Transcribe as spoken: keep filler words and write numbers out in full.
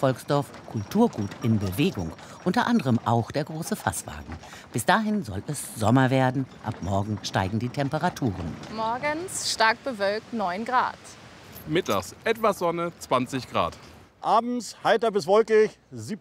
Volksdorf Kulturgut in Bewegung. Unter anderem auch der große Fasswagen. Bis dahin soll es Sommer werden. Ab morgen steigen die Temperaturen. Morgens stark bewölkt neun Grad. Mittags etwas Sonne, zwanzig Grad. Abends heiter bis wolkig, siebzehn